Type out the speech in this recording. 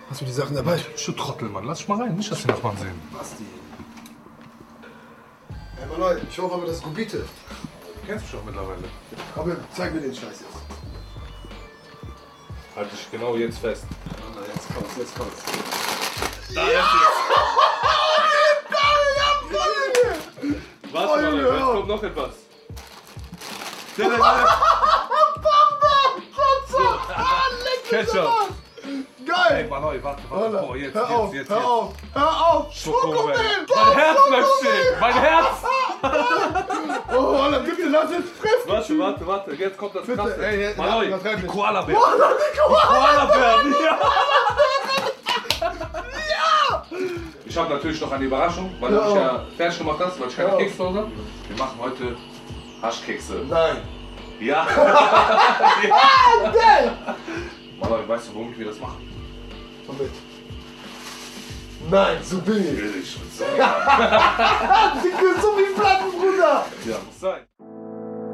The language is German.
Hast du die Sachen dabei? Du Trottel, Mann. Lass dich mal rein. Nicht, dass die Nachbarn sehen. Basti. Hey, Mann, ich hoffe aber, das ist Gubite. Du kennst mich doch mittlerweile. Aber zeig mir den Scheiß jetzt. Halt dich genau jetzt fest. Na, jetzt kommt's, jetzt kommt's. Da ist es. Warte mal, jetzt kommt noch etwas. Ketchup. Geil! Ey, Mann, warte. Oh, jetzt. Hör auf! Schokomel. Mein Herz bleibt stehen. Mein Herz. Oh, bitte lass es frisch! Warte. Jetzt kommt das Bitte, Krasse. ey, Mann, übertreib die nicht. Koala-Bär. Oh, Koala-Bär. Ja. Ich habe natürlich noch eine Überraschung, weil du mich ja fertig gemacht hast, weil ich keine Kekse zu Hause habe. Wir machen heute Haschkekse. nein! Ja. Geil! Mann, weißt du, womit wir das machen? Womit? Nein, so bin ich. Billig. So